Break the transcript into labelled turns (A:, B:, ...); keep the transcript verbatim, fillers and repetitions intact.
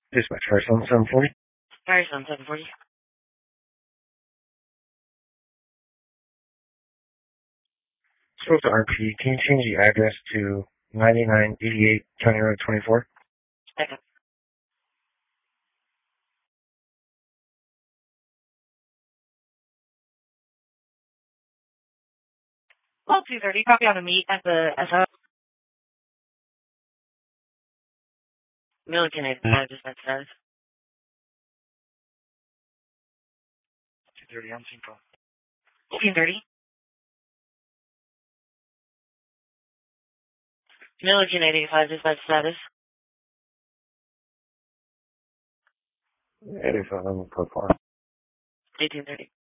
A: Dispatch, Firestone seven forty.
B: Firestone seven forty.
A: Spoke to R P. Can you change the address to ninety-nine eighty-eight County Road twenty-four?
B: Okay. Well, two thirty. Copy on a meet at the S O. Milliken eighty-five dispatch status.
A: two thirty on Cinco.
B: two thirty. Milliken eighty-five dispatch status.
A: eighty-five on the four.
B: eighteen thirty.